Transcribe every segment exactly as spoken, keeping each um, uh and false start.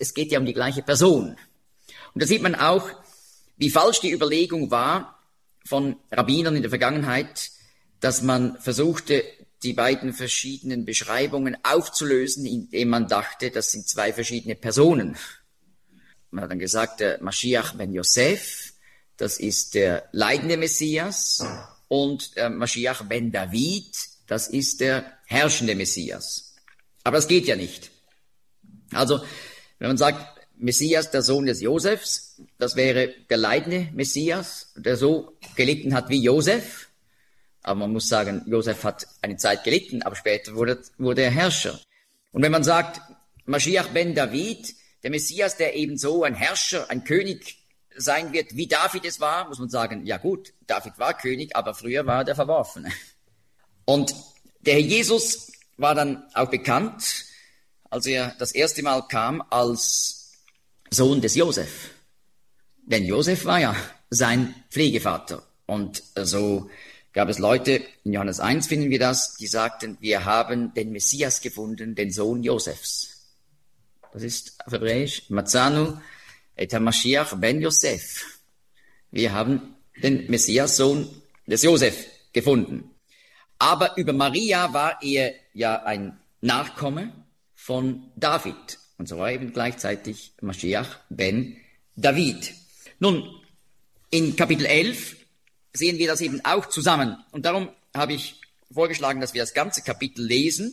es geht ja um die gleiche Person. Und da sieht man auch, wie falsch die Überlegung war von Rabbinern in der Vergangenheit, dass man versuchte, die beiden verschiedenen Beschreibungen aufzulösen, indem man dachte, das sind zwei verschiedene Personen. Man hat dann gesagt, der Mashiach ben Yosef, das ist der leidende Messias, und der Mashiach ben David, das ist der herrschende Messias. Aber das geht ja nicht. Also, wenn man sagt, Messias, der Sohn des Josefs, das wäre der leidende Messias, der so gelitten hat wie Josef. Aber man muss sagen, Josef hat eine Zeit gelitten, aber später wurde, wurde er Herrscher. Und wenn man sagt, Mashiach ben David, der Messias, der eben so ein Herrscher, ein König sein wird, wie David es war, muss man sagen, ja gut, David war König, aber früher war er der Verworfene. Und der Herr Jesus war dann auch bekannt, als er das erste Mal kam, als Sohn des Josef. Denn Josef war ja sein Pflegevater. Und so gab es Leute, in Johannes eins finden wir das, die sagten, wir haben den Messias gefunden, den Sohn Josefs. Das ist auf Hebräisch, Matzanu et ha-Mashiach ben Yosef. Wir haben den Messias, Sohn des Josef, gefunden. Aber über Maria war er ja ein Nachkomme von David. Und so war eben gleichzeitig Mashiach ben David. Nun, in Kapitel elf sehen wir das eben auch zusammen. Und darum habe ich vorgeschlagen, dass wir das ganze Kapitel lesen.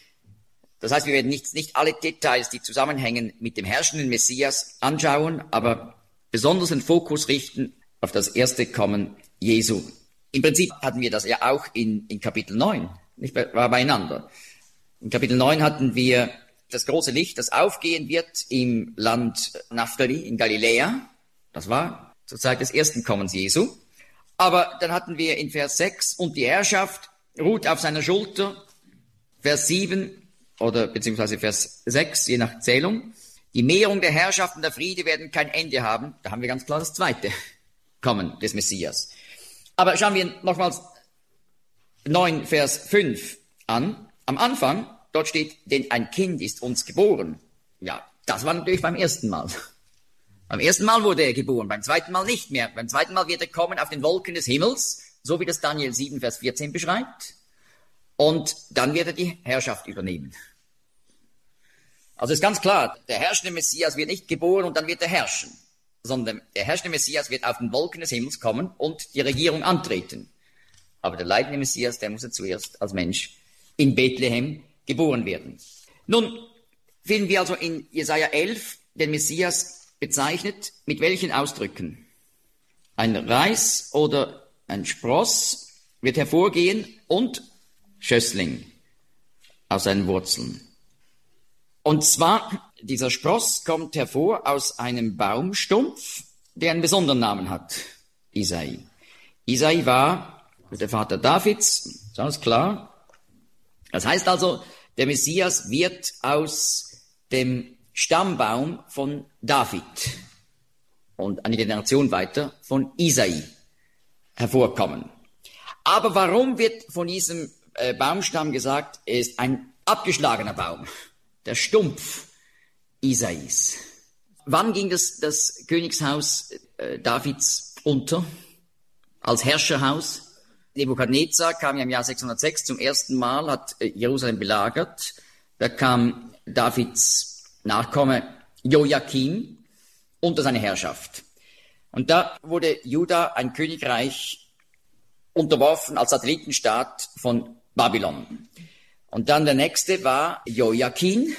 Das heißt, wir werden nicht, nicht alle Details, die zusammenhängen mit dem herrschenden Messias, anschauen, aber besonders den Fokus richten auf das erste Kommen Jesu. Im Prinzip hatten wir das ja auch in, in Kapitel neun, nicht war beieinander. In Kapitel neun hatten wir das große Licht, das aufgehen wird im Land Naphtali, in Galiläa. Das war zur Zeit des ersten Kommens Jesu. Aber dann hatten wir in Vers sechs, und die Herrschaft ruht auf seiner Schulter. Vers sieben oder beziehungsweise Vers sechs, je nach Zählung. Die Mehrung der Herrschaft und der Friede werden kein Ende haben. Da haben wir ganz klar das zweite Kommen des Messias. Aber schauen wir nochmals neun, Vers fünf an. Am Anfang, dort steht, denn ein Kind ist uns geboren. Ja, das war natürlich beim ersten Mal. Beim ersten Mal wurde er geboren, beim zweiten Mal nicht mehr. Beim zweiten Mal wird er kommen auf den Wolken des Himmels, so wie das Daniel sieben, Vers vierzehn beschreibt. Und dann wird er die Herrschaft übernehmen. Also ist ganz klar, der herrschende Messias wird nicht geboren und dann wird er herrschen, sondern der herrschende Messias wird auf den Wolken des Himmels kommen und die Regierung antreten. Aber der leidende Messias, der muss ja zuerst als Mensch in Bethlehem geboren werden. Nun finden wir also in Jesaja elf den Messias bezeichnet mit welchen Ausdrücken? Ein Reis oder ein Spross wird hervorgehen und Schössling aus seinen Wurzeln. Und zwar, dieser Spross kommt hervor aus einem Baumstumpf, der einen besonderen Namen hat, Isai. Isai war der Vater Davids, ist alles klar. Das heißt also, der Messias wird aus dem Stammbaum von David und eine Generation weiter von Isai hervorkommen. Aber warum wird von diesem äh, Baumstamm gesagt, er ist ein abgeschlagener Baum, der Stumpf Isais? Wann ging das, das Königshaus äh, Davids unter als Herrscherhaus? Nebukadnezar kam ja im Jahr sechshundertsechs zum ersten Mal, hat äh, Jerusalem belagert. Da kam Davids Nachkomme Joachim unter seine Herrschaft. Und da wurde Juda, ein Königreich, unterworfen als Satellitenstaat von Babylon. Und dann der nächste war Joachim.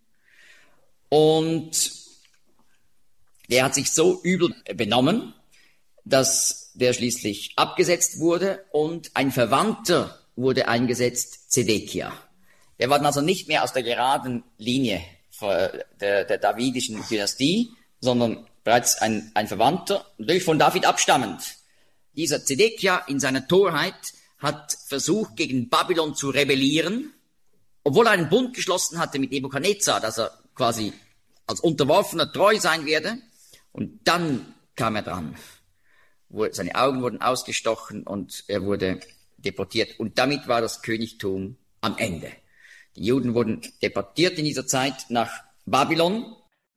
Und der hat sich so übel benommen, dass der schließlich abgesetzt wurde und ein Verwandter wurde eingesetzt, Zedekia. Der war dann also nicht mehr aus der geraden Linie der, der davidischen Dynastie, sondern bereits ein, ein Verwandter, natürlich von David abstammend. Dieser Zedekia in seiner Torheit hat versucht, gegen Babylon zu rebellieren, obwohl er einen Bund geschlossen hatte mit Nebukadnezar, dass er quasi als Unterworfener treu sein werde. Und dann kam er dran. Seine Augen wurden ausgestochen und er wurde deportiert. Und damit war das Königtum am Ende. Die Juden wurden deportiert in dieser Zeit nach Babylon.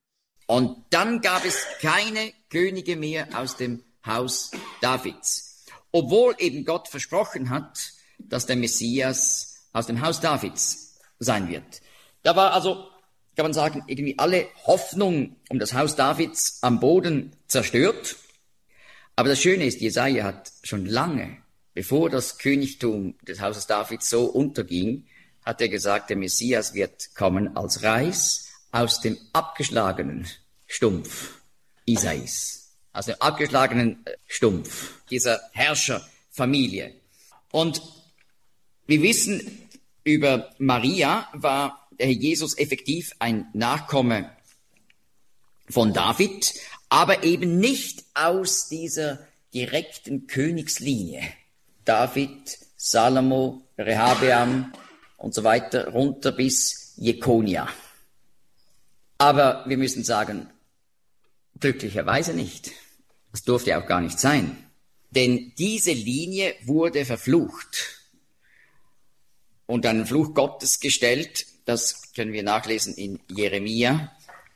Und dann gab es keine Könige mehr aus dem Haus Davids. Obwohl eben Gott versprochen hat, dass der Messias aus dem Haus Davids sein wird. Da war also, kann man sagen, irgendwie alle Hoffnung um das Haus Davids am Boden zerstört. Aber das Schöne ist, Jesaja hat schon lange, bevor das Königtum des Hauses Davids so unterging, hat er gesagt, der Messias wird kommen als Reis aus dem abgeschlagenen Stumpf Isais. Aus dem abgeschlagenen Stumpf dieser Herrscherfamilie. Und wir wissen, über Maria war der Herr Jesus effektiv ein Nachkomme von David, aber eben nicht aus dieser direkten Königslinie. David, Salomo, Rehabeam und so weiter, runter bis Jekonia. Aber wir müssen sagen, glücklicherweise nicht. Das durfte auch gar nicht sein. Denn diese Linie wurde verflucht und einen Fluch Gottes gestellt. Das können wir nachlesen in Jeremia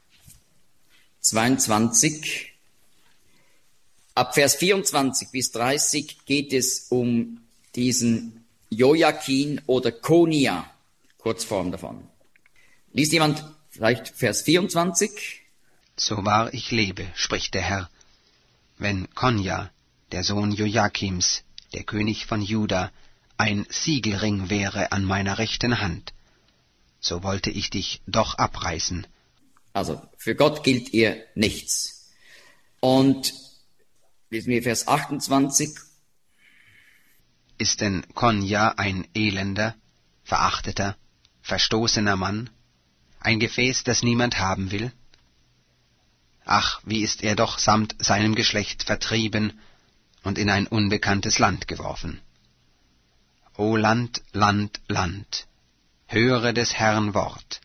zweiundzwanzig. Ab Vers vierundzwanzig bis dreißig geht es um diesen Joachim oder Konia, Kurzform davon. Liest jemand vielleicht Vers vierundzwanzig? So wahr ich lebe, spricht der Herr, wenn Konja, der Sohn Joachims, der König von Juda, ein Siegelring wäre an meiner rechten Hand, so wollte ich dich doch abreißen. Also, für Gott gilt ihr nichts. Und lesen wir Vers achtundzwanzig. Ist denn Konja ein elender, verachteter, verstoßener Mann, ein Gefäß, das niemand haben will? Ach, wie ist er doch samt seinem Geschlecht vertrieben und in ein unbekanntes Land geworfen. O Land, Land, Land, höre des Herrn Wort.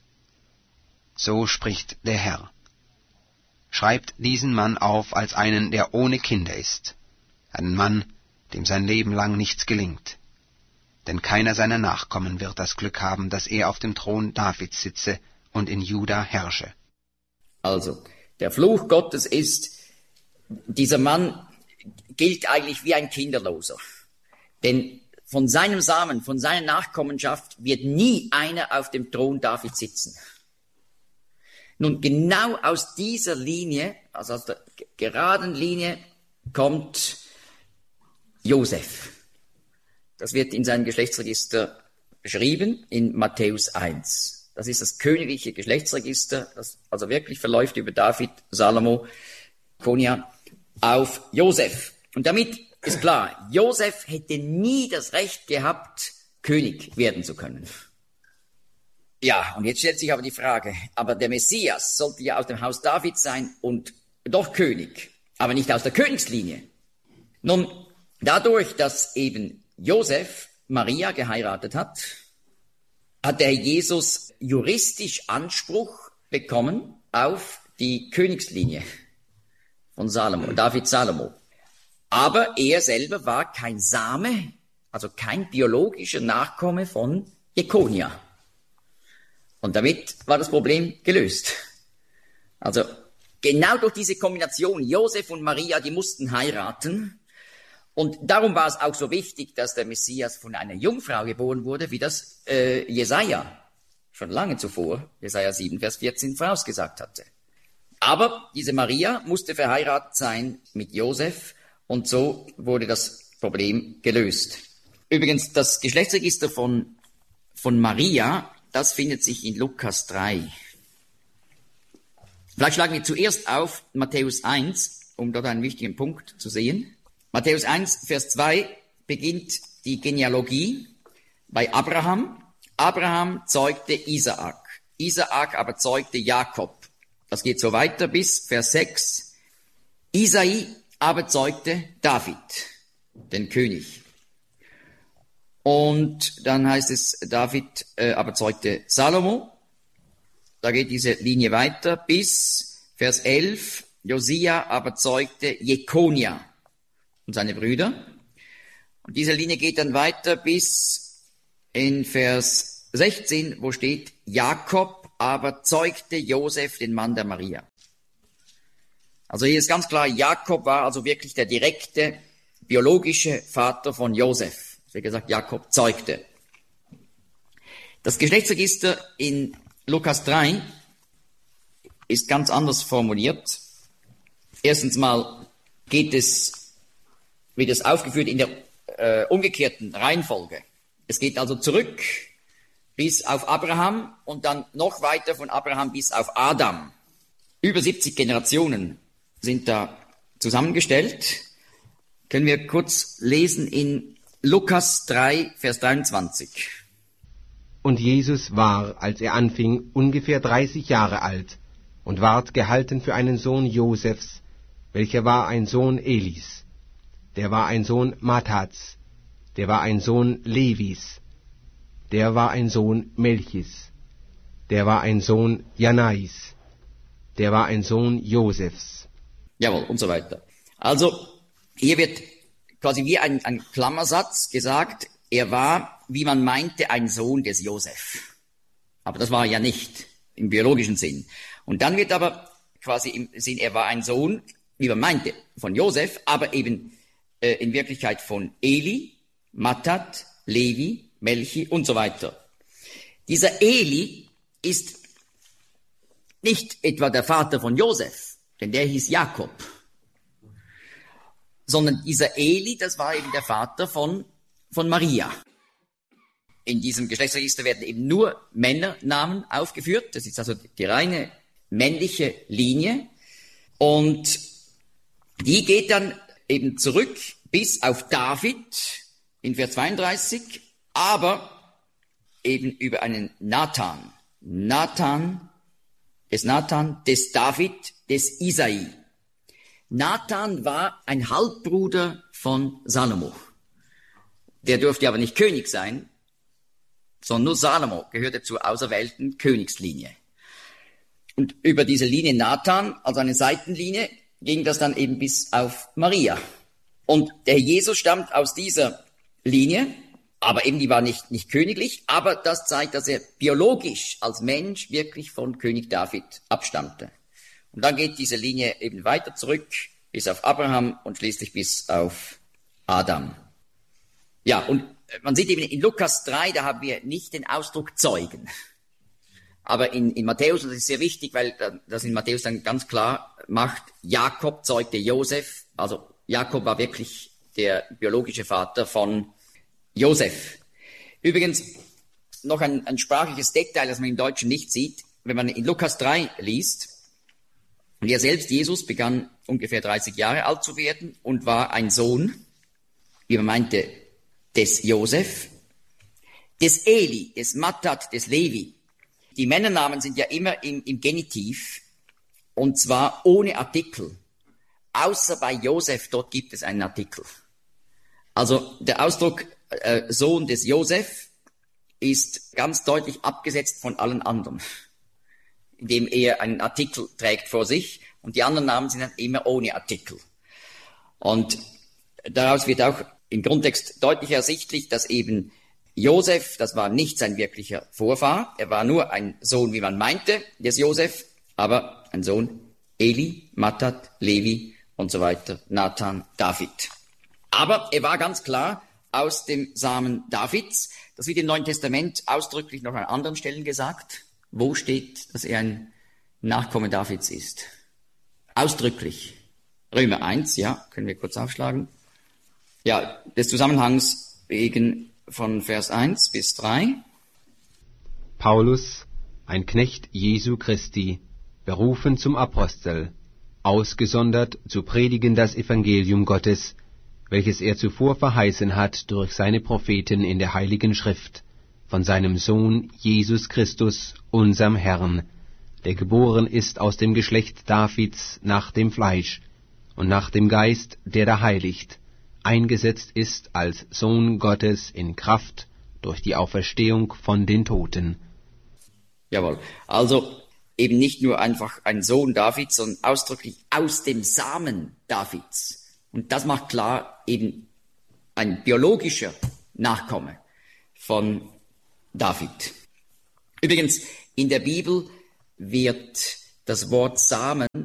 So spricht der Herr. Schreibt diesen Mann auf als einen, der ohne Kinder ist, einen Mann, dem sein Leben lang nichts gelingt. Denn keiner seiner Nachkommen wird das Glück haben, dass er auf dem Thron Davids sitze und in Juda herrsche. Also, der Fluch Gottes ist, dieser Mann gilt eigentlich wie ein Kinderloser. Denn von seinem Samen, von seiner Nachkommenschaft wird nie einer auf dem Thron Davids sitzen. Nun, genau aus dieser Linie, also aus der geraden Linie, kommt Josef. Das wird in seinem Geschlechtsregister beschrieben, in Matthäus eins. Das ist das königliche Geschlechtsregister, das also wirklich verläuft über David, Salomo, Konia auf Josef. Und damit ist klar, Josef hätte nie das Recht gehabt, König werden zu können. Ja, und jetzt stellt sich aber die Frage, aber der Messias sollte ja aus dem Haus Davids sein und doch König, aber nicht aus der Königslinie. Nun, dadurch, dass eben Josef Maria geheiratet hat, hat der Jesus juristisch Anspruch bekommen auf die Königslinie von Salomo, David Salomo. Aber er selber war kein Same, also kein biologischer Nachkomme von Jekonia. Und damit war das Problem gelöst. Also genau durch diese Kombination Josef und Maria, die mussten heiraten. Und darum war es auch so wichtig, dass der Messias von einer Jungfrau geboren wurde, wie das äh, Jesaja schon lange zuvor, Jesaja sieben, Vers vierzehn, vorausgesagt hatte. Aber diese Maria musste verheiratet sein mit Josef und so wurde das Problem gelöst. Übrigens, das Geschlechtsregister von, von Maria, das findet sich in Lukas drei. Vielleicht schlagen wir zuerst auf Matthäus eins, um dort einen wichtigen Punkt zu sehen. Matthäus eins, Vers zwei beginnt die Genealogie bei Abraham. Abraham zeugte Isaak. Isaak aber zeugte Jakob. Das geht so weiter bis Vers sechs. Isai aber zeugte David, den König. Und dann heißt es, David äh, aber zeugte Salomo. Da geht diese Linie weiter bis Vers elf. Josia aber zeugte Jekonia und seine Brüder. Und diese Linie geht dann weiter bis in Vers sechzehn, wo steht, Jakob aber zeugte Josef, den Mann der Maria. Also hier ist ganz klar, Jakob war also wirklich der direkte biologische Vater von Josef. Wie gesagt, Jakob zeugte. Das Geschlechtsregister in Lukas drei ist ganz anders formuliert. Erstens mal geht es, wird es aufgeführt in der äh, umgekehrten Reihenfolge. Es geht also zurück bis auf Abraham und dann noch weiter von Abraham bis auf Adam. Über siebzig Generationen sind da zusammengestellt. Können wir kurz lesen in Lukas drei, Vers dreiundzwanzig. Und Jesus war, als er anfing, ungefähr dreißig Jahre alt und ward gehalten für einen Sohn Josefs, welcher war ein Sohn Elis, der war ein Sohn Mattats, der war ein Sohn Levis, der war ein Sohn Melchis, der war ein Sohn Janais, der war ein Sohn Josefs. Jawohl, und so weiter. Also, hier wird quasi wie ein, ein Klammersatz gesagt, er war, wie man meinte, ein Sohn des Josef. Aber das war er ja nicht, im biologischen Sinn. Und dann wird aber quasi im Sinn, er war ein Sohn, wie man meinte, von Josef, aber eben äh, in Wirklichkeit von Eli, Mattat, Levi, Melchi und so weiter. Dieser Eli ist nicht etwa der Vater von Josef, denn der hieß Jakob, sondern dieser Eli, das war eben der Vater von, von Maria. In diesem Geschlechtsregister werden eben nur Männernamen aufgeführt, das ist also die reine männliche Linie und die geht dann eben zurück bis auf David in Vers zweiunddreißig, aber eben über einen Nathan. Nathan, des Nathan, des David, des Isai. Nathan war ein Halbbruder von Salomo. Der durfte aber nicht König sein, sondern nur Salomo gehörte zur auserwählten Königslinie. Und über diese Linie Nathan, also eine Seitenlinie, ging das dann eben bis auf Maria. Und der Jesus stammt aus dieser Linie, aber eben die war nicht, nicht königlich, aber das zeigt, dass er biologisch als Mensch wirklich von König David abstammte. Und dann geht diese Linie eben weiter zurück bis auf Abraham und schließlich bis auf Adam. Ja, und man sieht eben in Lukas drei, da haben wir nicht den Ausdruck Zeugen. Aber in, in Matthäus, und das ist sehr wichtig, weil das in Matthäus dann ganz klar macht, Jakob zeugte Josef, also Jakob war wirklich der biologische Vater von Josef. Übrigens noch ein, ein sprachliches Detail, das man im Deutschen nicht sieht, wenn man in Lukas drei liest, und er selbst, Jesus, begann ungefähr dreißig Jahre alt zu werden und war ein Sohn, wie man meinte, des Josef, des Eli, des Mattat, des Levi. Die Männernamen sind ja immer im, im Genitiv, und zwar ohne Artikel. Außer bei Josef, dort gibt es einen Artikel. Also der Ausdruck äh, Sohn des Josef ist ganz deutlich abgesetzt von allen anderen, indem er einen Artikel trägt vor sich, und die anderen Namen sind dann immer ohne Artikel. Und daraus wird auch im Grundtext deutlich ersichtlich, dass eben Josef, das war nicht sein wirklicher Vorfahr, er war nur ein Sohn, wie man meinte, des Josef, aber ein Sohn Eli, Mattat, Levi und so weiter, Nathan, David. Aber er war ganz klar aus dem Samen Davids. Das wird im Neuen Testament ausdrücklich noch an anderen Stellen gesagt. Wo steht, dass er ein Nachkomme Davids ist? Ausdrücklich. Römer eins, ja, können wir kurz aufschlagen. Ja, des Zusammenhangs wegen von Vers eins bis drei. Paulus, ein Knecht Jesu Christi, berufen zum Apostel, ausgesondert zu predigen das Evangelium Gottes, welches er zuvor verheißen hat durch seine Propheten in der Heiligen Schrift, von seinem Sohn Jesus Christus, unserem Herrn, der geboren ist aus dem Geschlecht Davids nach dem Fleisch und nach dem Geist, der da heiligt, eingesetzt ist als Sohn Gottes in Kraft durch die Auferstehung von den Toten. Jawohl, also eben nicht nur einfach ein Sohn Davids, sondern ausdrücklich aus dem Samen Davids. Und das macht klar, eben ein biologischer Nachkomme von David. Übrigens, in der Bibel wird das Wort Samen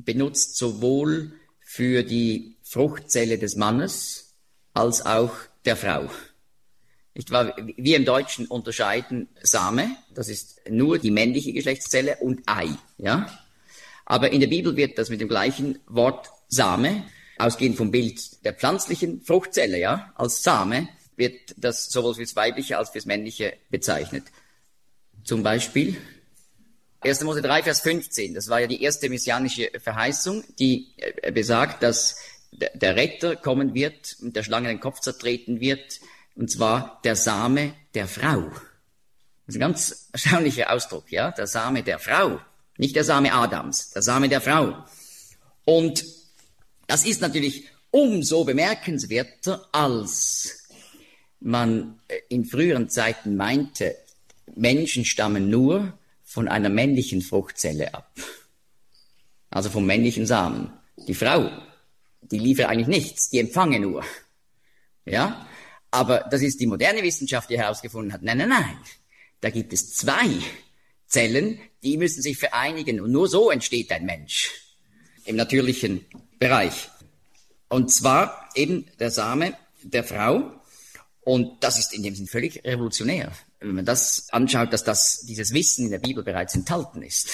benutzt sowohl für die Fruchtzelle des Mannes als auch der Frau. Nicht wahr? Wir im Deutschen unterscheiden Same, das ist nur die männliche Geschlechtszelle, und Ei, ja. Aber in der Bibel wird das mit dem gleichen Wort Same, ausgehend vom Bild der pflanzlichen Fruchtzelle, ja, als Same, wird das sowohl fürs Weibliche als fürs Männliche bezeichnet. Zum Beispiel erster Mose drei, Vers fünfzehn, das war ja die erste messianische Verheißung, die besagt, dass der Retter kommen wird und der Schlange den Kopf zertreten wird, und zwar der Same der Frau. Das ist ein ganz erstaunlicher Ausdruck, ja, der Same der Frau, nicht der Same Adams, der Same der Frau. Und das ist natürlich umso bemerkenswerter, als man in früheren Zeiten meinte, Menschen stammen nur von einer männlichen Fruchtzelle ab. Also vom männlichen Samen. Die Frau, die liefert eigentlich nichts, die empfange nur. Ja? Aber das ist die moderne Wissenschaft, die herausgefunden hat. Nein, nein, nein. Da gibt es zwei Zellen, die müssen sich vereinigen. Und nur so entsteht ein Mensch. Im natürlichen Bereich. Und zwar eben der Same der Frau. Und das ist in dem Sinn völlig revolutionär. Wenn man das anschaut, dass das, dieses Wissen in der Bibel bereits enthalten ist.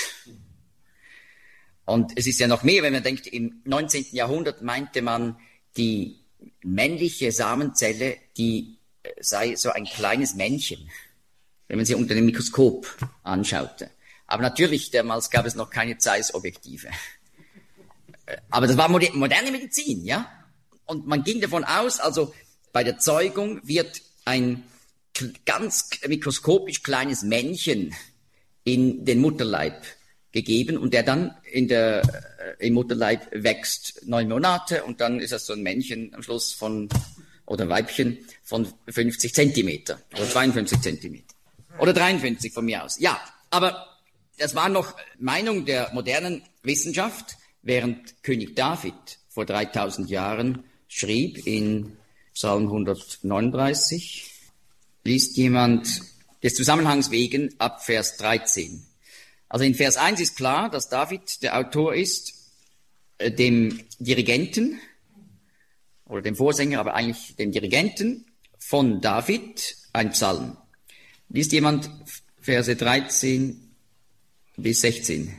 Und es ist ja noch mehr, wenn man denkt, im neunzehnten Jahrhundert meinte man, die männliche Samenzelle, die sei so ein kleines Männchen, wenn man sie unter dem Mikroskop anschaute. Aber natürlich, damals gab es noch keine Zeiss-Objektive. Aber das war moderne Medizin, ja. Und man ging davon aus, also bei der Zeugung wird ein ganz mikroskopisch kleines Männchen in den Mutterleib gegeben und der dann in der, äh, im Mutterleib wächst neun Monate und dann ist das so ein Männchen am Schluss von, oder Weibchen von fünfzig Zentimeter oder zweiundfünfzig Zentimeter oder dreiundfünfzig von mir aus. Ja, aber das war noch Meinung der modernen Wissenschaft, während König David vor dreitausend Jahren schrieb in Psalm hundertneununddreißig, liest jemand des Zusammenhangs wegen ab Vers dreizehn. Also in Vers eins ist klar, dass David der Autor ist, äh, dem Dirigenten oder dem Vorsänger, aber eigentlich dem Dirigenten von David, ein Psalm. Liest jemand Verse dreizehn bis sechzehn.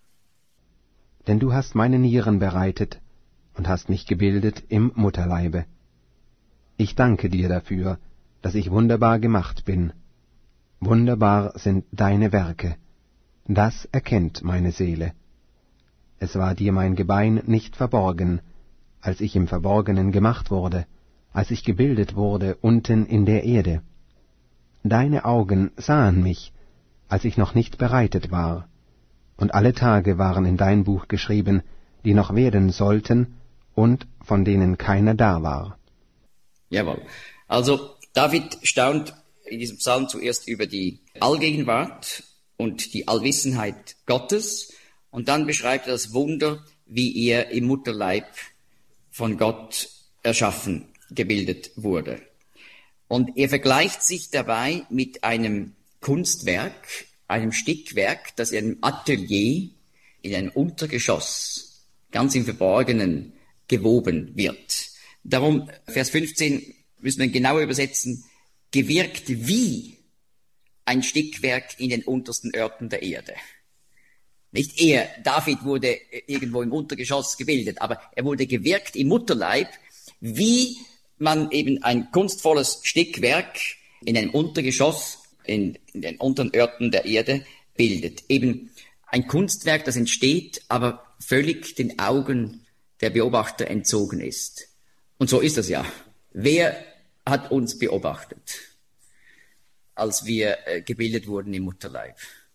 Denn du hast meine Nieren bereitet und hast mich gebildet im Mutterleibe. Ich danke dir dafür, dass ich wunderbar gemacht bin. Wunderbar sind deine Werke. Das erkennt meine Seele. Es war dir mein Gebein nicht verborgen, als ich im Verborgenen gemacht wurde, als ich gebildet wurde unten in der Erde. Deine Augen sahen mich, als ich noch nicht bereitet war, und alle Tage waren in dein Buch geschrieben, die noch werden sollten und von denen keiner da war. Jawohl. Also David staunt in diesem Psalm zuerst über die Allgegenwart und die Allwissenheit Gottes und dann beschreibt er das Wunder, wie er im Mutterleib von Gott erschaffen, gebildet wurde. Und er vergleicht sich dabei mit einem Kunstwerk, einem Stickwerk, das in einem Atelier, in einem Untergeschoss, ganz im Verborgenen gewoben wird. Darum, Vers fünfzehn müssen wir genauer übersetzen, gewirkt wie ein Stickwerk in den untersten Örten der Erde. Nicht er, David wurde irgendwo im Untergeschoss gebildet, aber er wurde gewirkt im Mutterleib, wie man eben ein kunstvolles Stickwerk in einem Untergeschoss, in, in den unteren Örten der Erde bildet. Eben ein Kunstwerk, das entsteht, aber völlig den Augen der Beobachter entzogen ist. Und so ist das ja. Wer hat uns beobachtet, als wir äh, gebildet wurden im Mutterleib?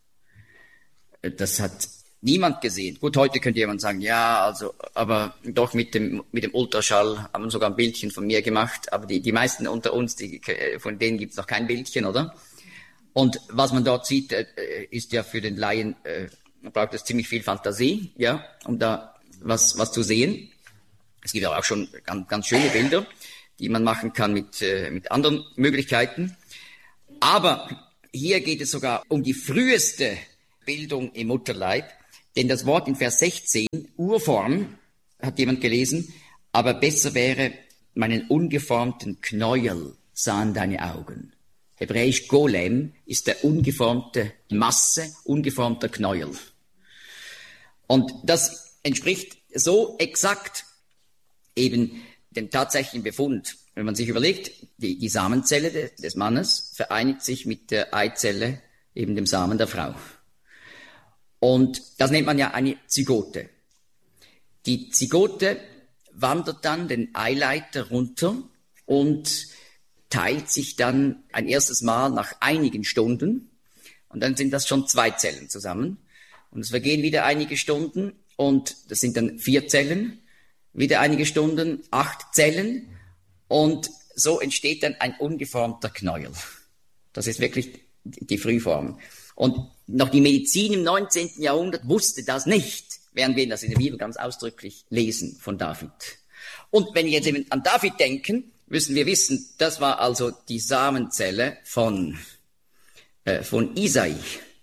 Das hat niemand gesehen. Gut, heute könnte jemand sagen, ja, also, aber doch mit dem, mit dem Ultraschall haben wir sogar ein Bildchen von mir gemacht. Aber die, die meisten unter uns, die, von denen gibt es noch kein Bildchen, oder? Und was man dort sieht, äh, ist ja für den Laien, äh, man braucht es ziemlich viel Fantasie, ja, um da was, was zu sehen. Es gibt aber auch schon ganz, ganz schöne Bilder, die man machen kann mit, äh, mit anderen Möglichkeiten. Aber hier geht es sogar um die früheste Bildung im Mutterleib, Denn das Wort in Vers sechzehn, Urform, hat jemand gelesen, aber besser wäre, meinen ungeformten Knäuel sahen deine Augen. Hebräisch Golem ist der ungeformte Masse, ungeformter Knäuel. Und das entspricht so exakt eben dem tatsächlichen Befund. Wenn man sich überlegt, die, die Samenzelle de, des Mannes vereinigt sich mit der Eizelle, eben dem Samen der Frau. Und das nennt man ja eine Zygote. Die Zygote wandert dann den Eileiter runter und teilt sich dann ein erstes Mal nach einigen Stunden. Und dann sind das schon zwei Zellen zusammen. Und es vergehen wieder einige Stunden und das sind dann vier Zellen. Wieder einige Stunden, acht Zellen. Und so entsteht dann ein ungeformter Knäuel. Das ist wirklich die Frühform. Und noch die Medizin im neunzehnten Jahrhundert wusste das nicht, während wir das in der Bibel ganz ausdrücklich lesen von David. Und wenn wir jetzt eben an David denken, müssen wir wissen, das war also die Samenzelle von, äh, von Isai.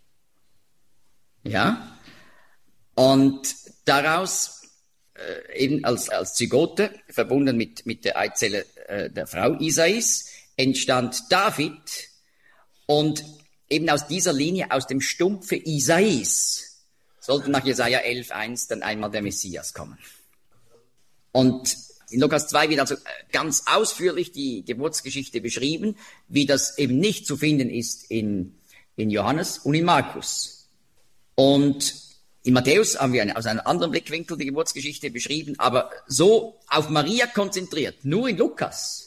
Ja? Und daraus äh, eben als, als Zygote, verbunden mit, mit der Eizelle äh, der Frau Isais, entstand David. Und eben aus dieser Linie, aus dem Stumpfe Isais, sollte nach Jesaja elf eins dann einmal der Messias kommen. Und in Lukas zwei wird also ganz ausführlich die Geburtsgeschichte beschrieben, wie das eben nicht zu finden ist in, in Johannes und in Markus. Und in Matthäus haben wir eine, aus einem anderen Blickwinkel die Geburtsgeschichte beschrieben, aber so auf Maria konzentriert, nur in Lukas.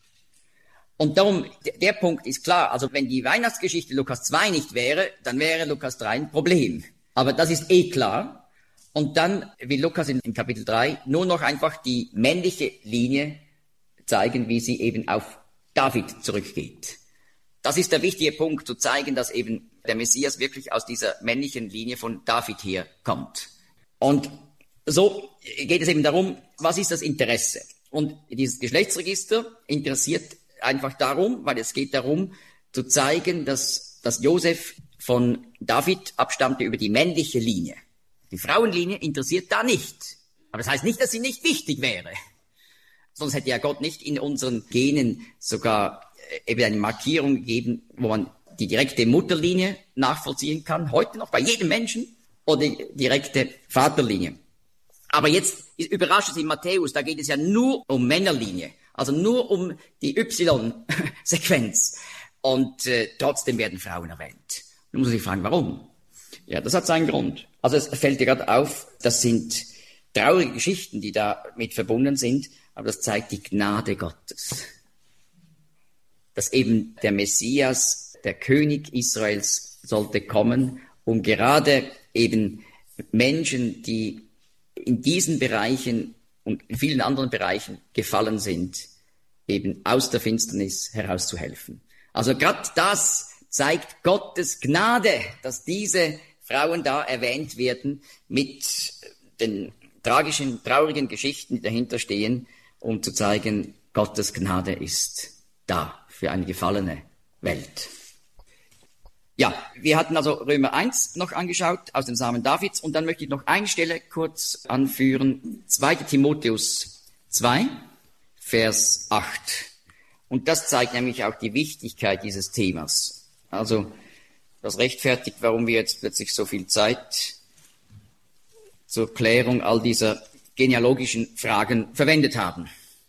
Und darum, der Punkt ist klar, also wenn die Weihnachtsgeschichte Lukas zwei nicht wäre, dann wäre Lukas drei ein Problem. Aber das ist eh klar. Und dann will Lukas in, in Kapitel drei nur noch einfach die männliche Linie zeigen, wie sie eben auf David zurückgeht. Das ist der wichtige Punkt, zu zeigen, dass eben der Messias wirklich aus dieser männlichen Linie von David herkommt. Und so geht es eben darum, was ist das Interesse? Und dieses Geschlechtsregister interessiert einfach darum, weil es geht darum, zu zeigen, dass, dass Josef von David abstammte über die männliche Linie. Die Frauenlinie interessiert da nicht. Aber das heißt nicht, dass sie nicht wichtig wäre. Sonst hätte ja Gott nicht in unseren Genen sogar eben eine Markierung gegeben, wo man die direkte Mutterlinie nachvollziehen kann, heute noch bei jedem Menschen, oder die direkte Vaterlinie. Aber jetzt überrascht es in Matthäus, da geht es ja nur um Männerlinie. Also nur um die Y-Sequenz. Und äh, trotzdem werden Frauen erwähnt. Nun muss ich fragen, warum? Ja, das hat seinen Grund. Also es fällt dir gerade auf, das sind traurige Geschichten, die damit verbunden sind, aber das zeigt die Gnade Gottes. Dass eben der Messias, der König Israels, sollte kommen, um gerade eben Menschen, die in diesen Bereichen und in vielen anderen Bereichen gefallen sind, eben aus der Finsternis herauszuhelfen. Also gerade das zeigt Gottes Gnade, dass diese Frauen da erwähnt werden mit den tragischen, traurigen Geschichten, die dahinter stehen, um zu zeigen, Gottes Gnade ist da für eine gefallene Welt. Ja, wir hatten also Römer eins noch angeschaut aus dem Samen Davids und dann möchte ich noch eine Stelle kurz anführen. zweiter Timotheus zwei, Vers acht. Und das zeigt nämlich auch die Wichtigkeit dieses Themas. Also das rechtfertigt, warum wir jetzt plötzlich so viel Zeit zur Klärung all dieser genealogischen Fragen verwendet haben.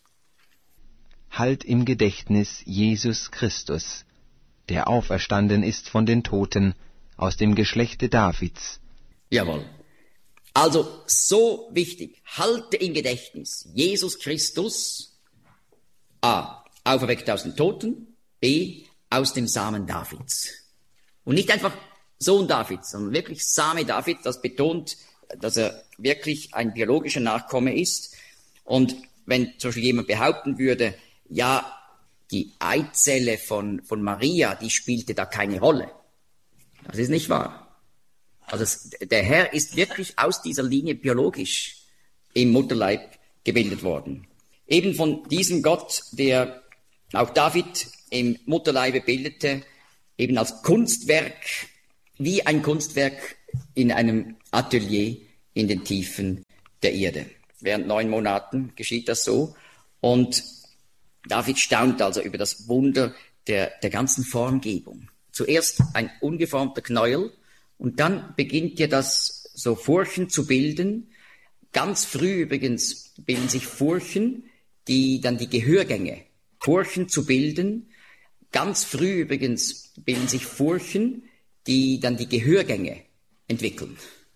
Halt im Gedächtnis Jesus Christus, der auferstanden ist von den Toten, aus dem Geschlechte Davids. Jawohl. Also so wichtig, halte im Gedächtnis Jesus Christus, a, auferweckt aus den Toten, b, aus dem Samen Davids. Und nicht einfach Sohn Davids, sondern wirklich Same David, das betont, dass er wirklich ein biologischer Nachkomme ist. Und wenn zum Beispiel jemand behaupten würde, ja, die Eizelle von, von Maria, die spielte da keine Rolle. Das ist nicht wahr. Also es, der Herr ist wirklich aus dieser Linie biologisch im Mutterleib gebildet worden. Eben von diesem Gott, der auch David im Mutterleibe bildete, eben als Kunstwerk wie ein Kunstwerk in einem Atelier in den Tiefen der Erde. Während neun Monaten geschieht das so. Und David staunt also über das Wunder der, der ganzen Formgebung. Zuerst ein ungeformter Knäuel und dann beginnt ja das so Furchen zu bilden. Ganz früh übrigens bilden sich Furchen, die dann die Gehörgänge, Furchen zu bilden. Ganz früh übrigens bilden sich Furchen, die dann die Gehörgänge entwickeln.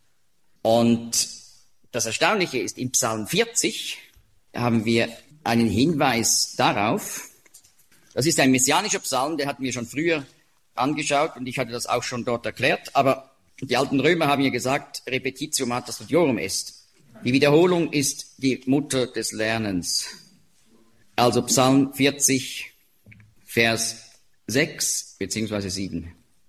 Und das Erstaunliche ist, im Psalm vierzig haben wir einen Hinweis darauf. Das ist ein messianischer Psalm, der hatten wir schon früher angeschaut und ich hatte das auch schon dort erklärt. Aber die alten Römer haben ja gesagt, Repetitio mater studiorum est. Die Wiederholung ist die Mutter des Lernens. Also Psalm vierzig, Vers sechs beziehungsweise sieben.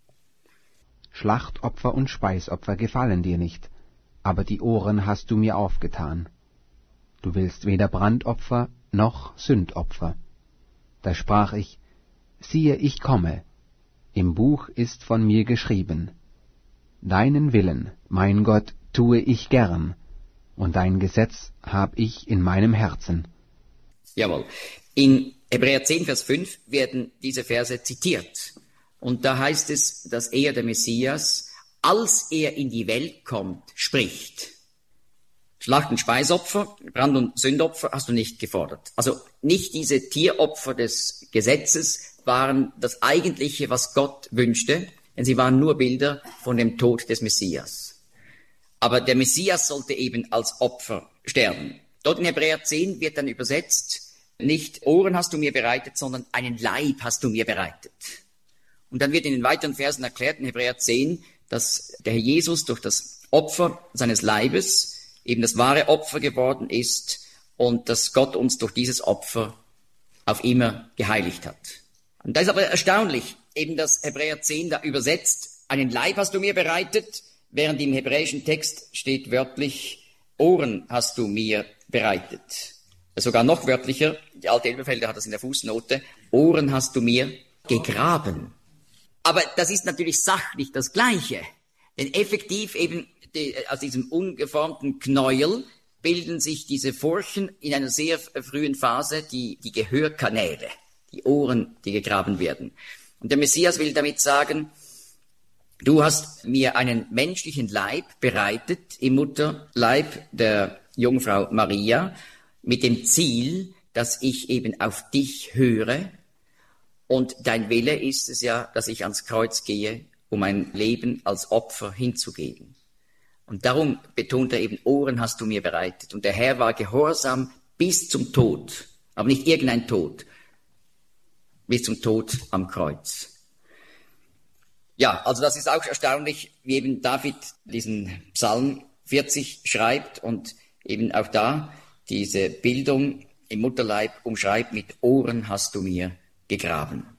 Schlachtopfer und Speisopfer gefallen dir nicht, aber die Ohren hast du mir aufgetan. Du willst weder Brandopfer noch Sündopfer. Da sprach ich, siehe, ich komme, im Buch ist von mir geschrieben. Deinen Willen, mein Gott, tue ich gern, und dein Gesetz hab ich in meinem Herzen. Jawohl. In Hebräer zehn, Vers fünf werden diese Verse zitiert. Und da heißt es, dass er, der Messias, als er in die Welt kommt, spricht. Schlacht- und Speisopfer, Brand- und Sündopfer hast du nicht gefordert. Also nicht diese Tieropfer des Gesetzes waren das Eigentliche, was Gott wünschte, denn sie waren nur Bilder von dem Tod des Messias. Aber der Messias sollte eben als Opfer sterben. Dort in Hebräer zehn wird dann übersetzt, nicht Ohren hast du mir bereitet, sondern einen Leib hast du mir bereitet. Und dann wird in den weiteren Versen erklärt, in Hebräer zehn, dass der Herr Jesus durch das Opfer seines Leibes eben das wahre Opfer geworden ist und dass Gott uns durch dieses Opfer auf immer geheiligt hat. Und da ist aber erstaunlich, eben dass Hebräer zehn da übersetzt, einen Leib hast du mir bereitet, während im hebräischen Text steht wörtlich, Ohren hast du mir bereitet. Sogar noch wörtlicher, die alte Elberfelder hat das in der Fußnote, Ohren hast du mir gegraben. Aber das ist natürlich sachlich das Gleiche, denn effektiv eben die, aus diesem ungeformten Knäuel bilden sich diese Furchen in einer sehr frühen Phase, die, die Gehörkanäle, die Ohren, die gegraben werden. Und der Messias will damit sagen, du hast mir einen menschlichen Leib bereitet im Mutterleib der Jungfrau Maria, mit dem Ziel, dass ich eben auf dich höre. Und dein Wille ist es ja, dass ich ans Kreuz gehe, um mein Leben als Opfer hinzugeben. Und darum betont er eben, Ohren hast du mir bereitet. Und der Herr war gehorsam bis zum Tod, aber nicht irgendein Tod, bis zum Tod am Kreuz. Ja, also das ist auch erstaunlich, wie eben David diesen Psalm vierzig schreibt und eben auch da diese Bildung im Mutterleib umschreibt mit Ohren hast du mir gegraben.